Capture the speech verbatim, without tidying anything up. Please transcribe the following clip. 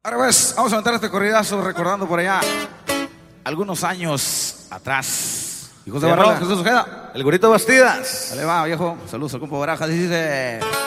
Ahora pues, vamos a aventar este corridazo recordando por allá algunos años atrás. Hijos de Barrón, Jesús Ojeda. El Gurito Bastidas. Dale va, viejo. Saludos al compa Barajas, dice...